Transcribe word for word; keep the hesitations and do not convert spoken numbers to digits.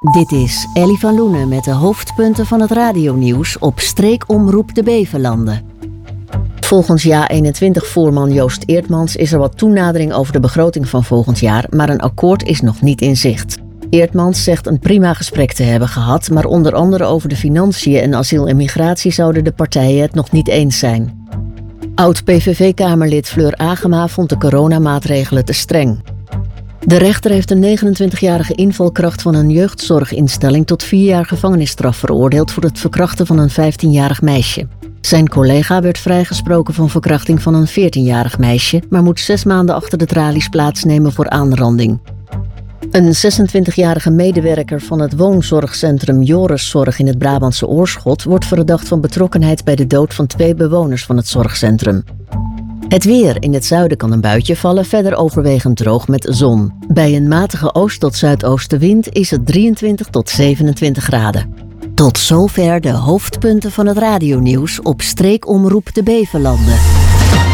Dit is Ellie van Loenen met de hoofdpunten van het radionieuws op Streekomroep de Bevelanden. Volgens Ja eenentwintig-voorman Joost Eertmans is er wat toenadering over de begroting van volgend jaar, maar een akkoord is nog niet in zicht. Eertmans zegt een prima gesprek te hebben gehad, maar onder andere over de financiën en asiel en migratie zouden de partijen het nog niet eens zijn. Oud-P V V-kamerlid Fleur Agema vond de coronamaatregelen te streng. De rechter heeft een negenentwintigjarige invalkracht van een jeugdzorginstelling tot vier jaar gevangenisstraf veroordeeld voor het verkrachten van een vijftienjarig meisje. Zijn collega werd vrijgesproken van verkrachting van een veertienjarig meisje, maar moet zes maanden achter de tralies plaatsnemen voor aanranding. Een zesentwintigjarige medewerker van het woonzorgcentrum Joriszorg in het Brabantse Oorschot wordt verdacht van betrokkenheid bij de dood van twee bewoners van het zorgcentrum. Het weer. In het zuiden kan een buitje vallen, verder overwegend droog met zon. Bij een matige oost- tot zuidoostenwind is het drieëntwintig tot zevenentwintig graden. Tot zover de hoofdpunten van het radionieuws op Streekomroep de Bevelanden.